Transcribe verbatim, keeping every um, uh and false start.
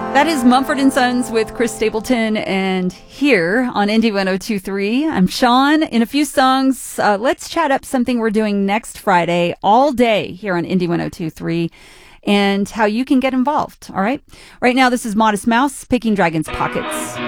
That is Mumford and Sons with Chris Stapleton, and here on Indie one oh two point three, I'm Sean. In a few songs, uh, let's chat up something we're doing next Friday all day here on Indie one oh two point three and how you can get involved, all right? Right now, this is Modest Mouse, Picking Dragon's Pockets.